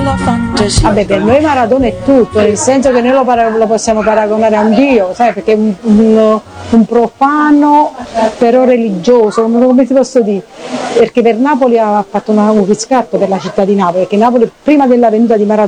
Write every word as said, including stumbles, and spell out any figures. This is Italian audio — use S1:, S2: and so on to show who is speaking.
S1: la fantasia.
S2: Vabbè, per noi Maradona è tutto, nel senso che noi lo, para- lo possiamo paragonare a un dio, sai, perché è un, un, un profano però religioso, come come ti posso dire? Perché per Napoli ha fatto una- un riscatto per la città di Napoli, perché Napoli prima della venuta di Maradona